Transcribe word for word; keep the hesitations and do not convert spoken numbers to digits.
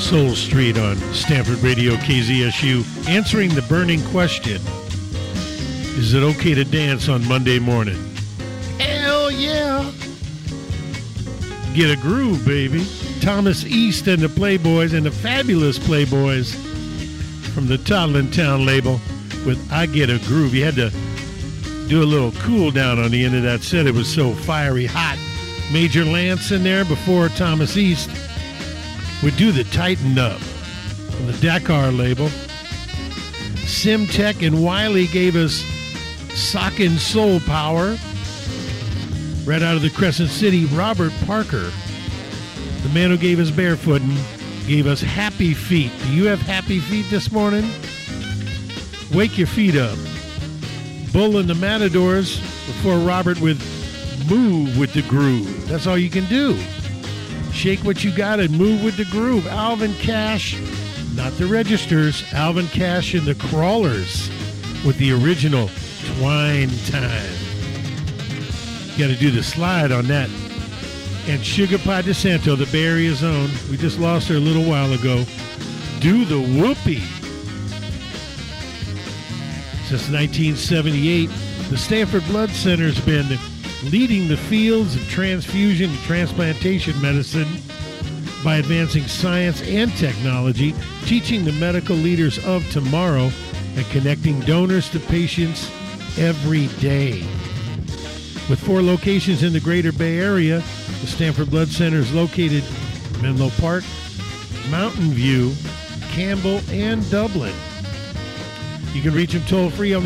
Soul Street on Stanford Radio K Z S U, answering the burning question, is it okay to dance on Monday morning? Hell yeah! Get a groove, baby. Thomas East and the Playboys and the fabulous Playboys from the Toddlin' Town label with I Get a Groove. You had to do a little cool down on the end of that set. It was so fiery hot. Major Lance in there before Thomas East would do the Tighten Up from the Dakar label. Simtech and Wiley gave us Sockin' Soul Power. Right out of the Crescent City, Robert Parker, the man who gave us Barefootin', gave us Happy Feet. Do you have happy feet this morning? Wake your feet up. Bull and the Matadors before Robert with Move with the Groove. That's all you can do. Shake what you got and move with the groove. Alvin Cash, not the Registers, Alvin Cash and the Crawlers with the original Twine Time. You got to do the slide on that. And Sugar Pie DeSanto, the Bay Area's own. We just lost her a little while ago. Do the Whoopee. Since nineteen seventy-eight, the Stanford Blood Center's been leading the fields of transfusion and transplantation medicine by advancing science and technology, teaching the medical leaders of tomorrow, and connecting donors to patients every day. With four locations in the greater Bay Area, the Stanford Blood Center is located in Menlo Park, Mountain View, Campbell, and Dublin. You can reach them toll-free on the